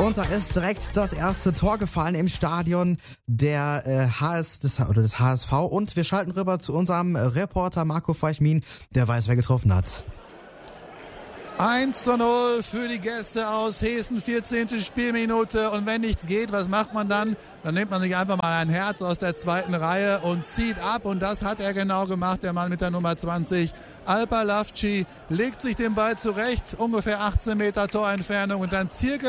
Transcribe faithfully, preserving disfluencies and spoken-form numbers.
Und da ist direkt das erste Tor gefallen im Stadion der äh, H S, des, oder des H S V. Und wir schalten rüber zu unserem Reporter Marco Feichmin, der weiß, wer getroffen hat. eins zu null für die Gäste aus Hessen, vierzehnte Spielminute. Und wenn nichts geht, was macht man dann? Dann nimmt man sich einfach mal ein Herz aus der zweiten Reihe und zieht ab. Und das hat er genau gemacht, der Mann mit der Nummer zwanzig. Alper Lavci legt sich den Ball zurecht, ungefähr achtzehn Meter Torentfernung. Und dann zirkelt